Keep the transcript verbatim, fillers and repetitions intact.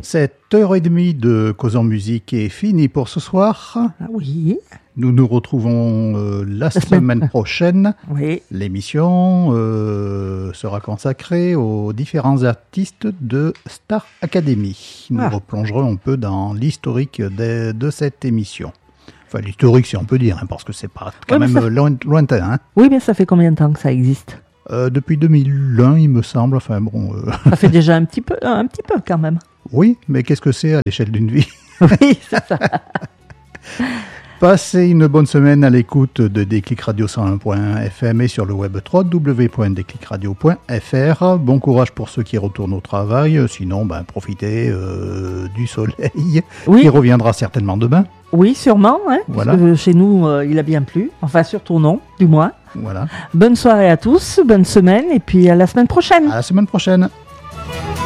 Cette heure et demie de Cause en musique est finie pour ce soir. Ah oui. Nous nous retrouvons euh, la, la semaine, semaine prochaine. Oui. L'émission euh, sera consacrée aux différents artistes de Star Academy. Nous ah. replongerons un peu dans l'historique de, de cette émission. Enfin, l'historique, si on peut dire, hein, parce que c'est pas quand oui, même ça... loin, lointain. Hein. Oui, mais ça fait combien de temps que ça existe ? euh, Depuis deux mille un, il me semble. Enfin, bon, euh... Ça fait déjà un petit peu, un petit peu quand même. Oui, mais qu'est-ce que c'est à l'échelle d'une vie ? Oui, c'est ça. Passez une bonne semaine à l'écoute de Déclic Radio cent un point F M et sur le web w w w point déclic radio point f r. Bon courage pour ceux qui retournent au travail. Sinon, ben, profitez euh, du soleil oui. qui reviendra certainement demain. Oui, sûrement. Hein, voilà. Parce que chez nous, euh, il a bien plu. Enfin, surtout non, du moins. Voilà. Bonne soirée à tous, bonne semaine et puis à la semaine prochaine. À la semaine prochaine.